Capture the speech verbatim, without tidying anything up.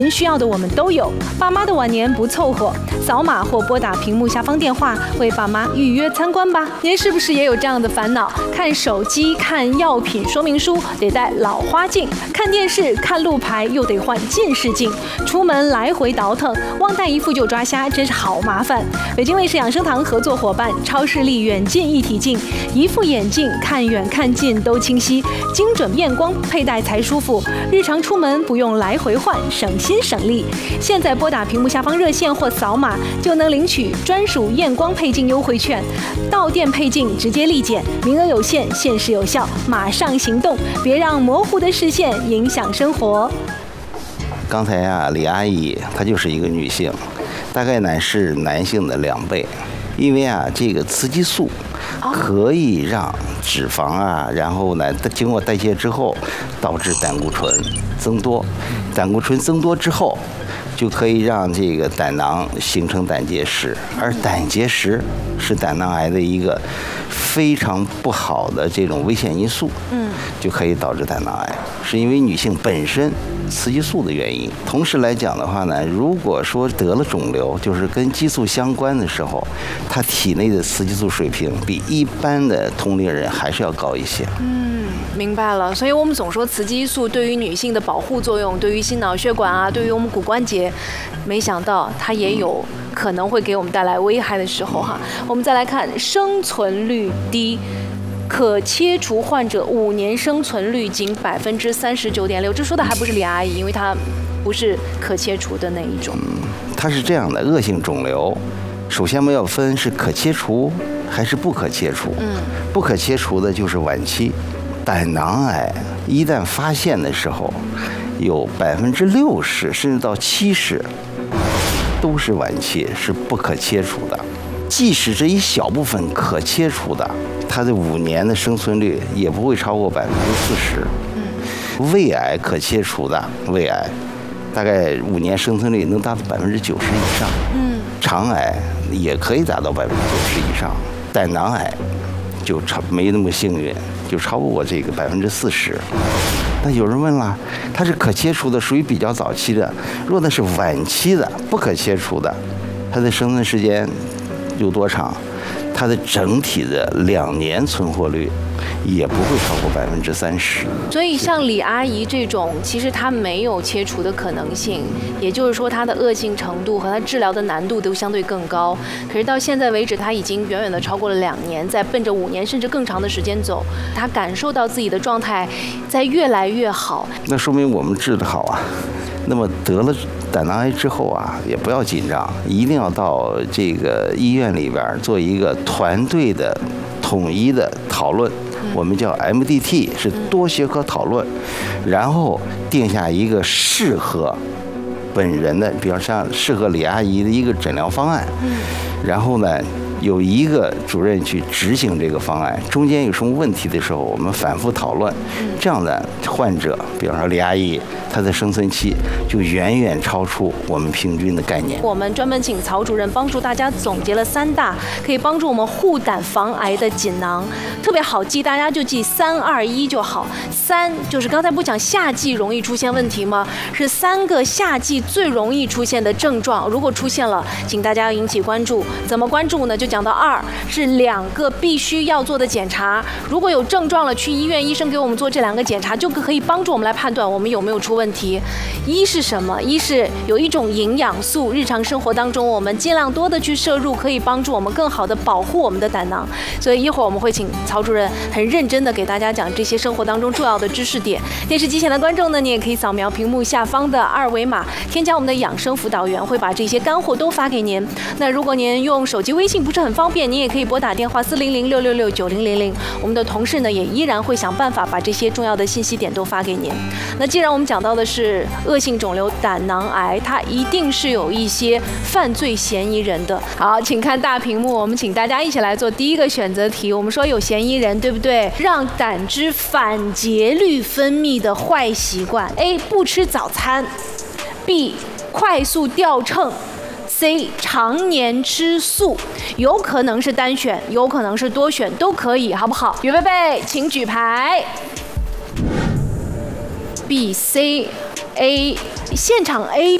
需要的我们都有。爸妈的晚年不凑合，扫码或拨打屏幕下方电话为爸妈预约参观吧。您是不是也有这样的烦恼？看手机、看药品说明书得戴老花镜，看电视、看路牌又得换近视镜，出门来回倒腾，忘带一副就抓瞎，真是好麻烦。北京卫视养生堂合作伙伴超视力远近一体镜，一副眼镜看远看近都清晰，精准验光，佩戴才舒服。日常出门不用来回换，省心省力。现在拨打屏幕下方热线或扫码就能领取专属验光配镜优惠券，到店配镜直接立减，名额有限，限时有效，马上行动，别让模糊的视线影响生活。 刚才啊，李阿姨她就是一个女性，大概呢是男性的两倍，因为啊这个雌激素可以让脂肪啊，然后呢经过代谢之后导致胆固醇增多，胆固醇增多之后就可以让这个胆囊形成胆结石，而胆结石是胆囊癌的一个非常不好的这种危险因素，嗯，就可以导致胆囊癌，是因为女性本身雌激素的原因。同时来讲的话呢，如果说得了肿瘤，就是跟激素相关的时候，她体内的雌激素水平比一般的同龄人还是要高一些。 嗯，明白了。所以我们总说雌激素对于女性的保护作用，对于心脑血管啊，对于我们骨关节，没想到它也有可能会给我们带来危害的时候哈。我们再来看生存率低。可切除患者五年生存率仅百分之三十九点六，这说的还不是李阿姨，因为她不是可切除的那一种。 嗯，它是这样的，恶性肿瘤，首先我们要分是可切除还是不可切除。嗯，不可切除的就是晚期胆囊癌，一旦发现的时候，有百分之六十甚至到七十都是晚期，是不可切除的。即使这一小部分可切除的，它的五年的生存率也不会超过百分之四十。嗯，胃癌可切除的胃癌，大概五年生存率能达到百分之九十以上。嗯，肠癌也可以达到百分之九十以上，胆囊癌就超没那么幸运，就超过这个百分之四十。那有人问了，它是可切除的，属于比较早期的；如果那是晚期的、不可切除的，它的生存时间有多长？它的整体的两年存活率也不会超过百分之三十。 所以像李阿姨这种，其实她没有切除的可能性，也就是说她的恶性程度和她治疗的难度都相对更高。可是到现在为止，她已经远远的超过了两年，在奔着五年甚至更长的时间走。她感受到自己的状态在越来越好， 那说明我们治得好啊。那么得了胆囊癌之后啊，也不要紧张，一定要到这个医院里边做一个团队的统一的讨论，我们叫 M D T， 是多学科讨论，然后定下一个适合本人的，比方像适合李阿姨的一个诊疗方案，然后呢有一个主任去执行这个方案，中间有什么问题的时候，我们反复讨论，这样的患者，比方说李阿姨，她的生存期就远远超出我们平均的概念。 我们专门请曹主任帮助大家总结了三大可以帮助我们护胆防癌的锦囊，特别好记，大家就记三二一就好。三就是刚才不讲夏季容易出现问题吗？是三个夏季最容易出现的症状，如果出现了，请大家要引起关注。怎么关注呢？就讲到二是两个必须要做的检查，如果有症状了，去医院，医生给我们做这两个检查，就可以帮助我们来判断我们有没有出问题。一是什么？一是有一种营养素，日常生活当中我们尽量多的去摄入，可以帮助我们更好的保护我们的胆囊。所以一会儿我们会请曹主任很认真的给大家讲这些生活当中重要的知识点。电视机前的观众呢，你也可以扫描屏幕下方的二维码，添加我们的养生辅导员，会把这些干货都发给您。那如果您用手机微信不是很方便，您也可以拨打电话四零零六六六九零零零，我们的同事呢也依然会想办法把这些重要的信息点都发给您。那既然我们讲到的是恶性肿瘤胆囊癌，它一定是有一些犯罪嫌疑人的。好，请看大屏幕，我们请大家一起来做第一个选择题。我们说有嫌疑人，对不对？让胆汁反节律分泌的坏习惯 ：A. 不吃早餐 ；B. 快速掉秤。C 常年吃素，有可能是单选，有可能是多选，都可以，好不好？预备备，请举牌。B、C， A 现场 A